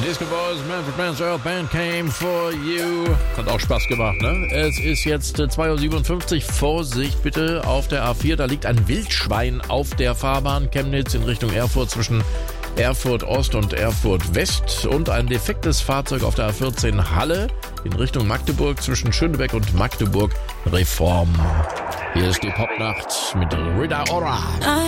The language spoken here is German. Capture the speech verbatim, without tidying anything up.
Disco Boys, Manfred Mann's Earth Band came for you. Hat auch Spaß gemacht, ne? Es ist jetzt zwei Uhr siebenundfünfzig. Vorsicht bitte auf der A vier. Da liegt ein Wildschwein auf der Fahrbahn Chemnitz in Richtung Erfurt zwischen Erfurt Ost und Erfurt West. Und ein defektes Fahrzeug auf der A vierzehn Halle in Richtung Magdeburg zwischen Schönebeck und Magdeburg Reform. Hier ist die Popnacht mit Rita Ora.